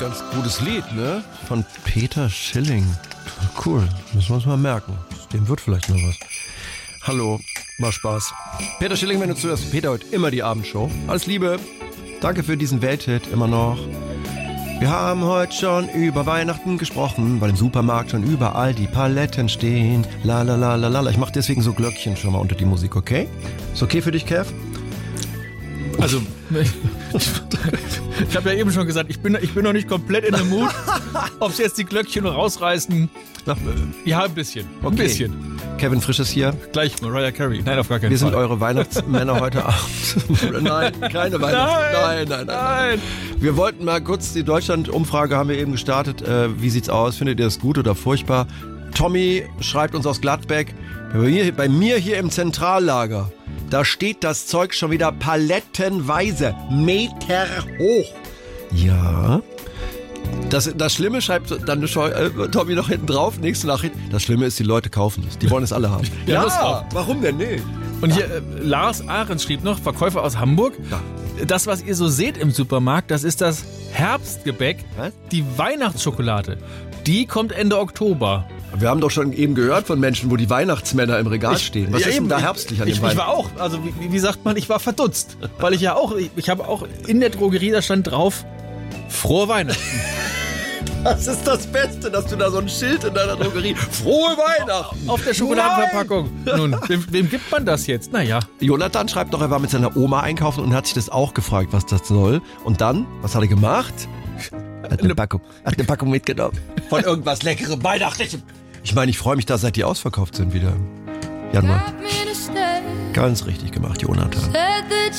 ganz gutes Lied, ne? Von Peter Schilling. Cool, müssen wir uns mal merken. Dem wird vielleicht noch was. Hallo, war Spaß. Peter Schilling, wenn du zuhörst. Peter heute immer die Abendshow. Alles Liebe. Danke für diesen Welthit immer noch. Wir haben heute schon über Weihnachten gesprochen, weil im Supermarkt schon überall die Paletten stehen. La la la la la. Ich mache deswegen so Glöckchen schon mal unter die Musik, okay? Ist okay für dich, Kev? Also, ich habe ja eben schon gesagt, ich bin noch nicht komplett in der Mut. Ob sie jetzt die Glöckchen rausreißen? Ja, ein bisschen. Okay. Ein bisschen. Kevin Frisch ist hier. Gleich Mariah Carey. Nein, auf gar keinen Fall. Wir sind eure Weihnachtsmänner heute Abend. Nein, keine Weihnachten. Nein. Wir wollten mal kurz, die Deutschland-Umfrage haben wir eben gestartet. Wie sieht's aus? Findet ihr es gut oder furchtbar? Tommy schreibt uns aus Gladbeck, bei mir hier im Zentrallager, da steht das Zeug schon wieder palettenweise, Meter hoch. Ja. Das Schlimme schreibt dann Tommy noch hinten drauf, nächste Nachricht. Das Schlimme ist, die Leute kaufen es. Die wollen es alle haben. Ja, warum denn nicht? Und hier Lars Ahrens schrieb noch, Verkäufer aus Hamburg. Ja. Das, was ihr so seht im Supermarkt, das ist das Herbstgebäck, die Weihnachtsschokolade. Die kommt Ende Oktober. Wir haben doch schon eben gehört von Menschen, wo die Weihnachtsmänner im Regal stehen. Was ist denn da herbstlich an dem Weihnachten? Ich war auch, also wie sagt man, ich war verdutzt. Weil ich habe auch in der Drogerie, da stand drauf, Frohe Weihnachten. Das ist das Beste, dass du da so ein Schild in deiner Drogerie, Frohe Weihnachten. Auf der Schokoladenverpackung. Nun, wem gibt man das jetzt? Naja. Jonathan schreibt doch, er war mit seiner Oma einkaufen und hat sich das auch gefragt, was das soll. Und dann, was hat er gemacht? Hat eine Packung mitgenommen. Von irgendwas Leckerem, Weihnachtlichem. Ich meine, ich freue mich, dass die ausverkauft sind wieder im Januar. Ganz richtig gemacht, Jonathan.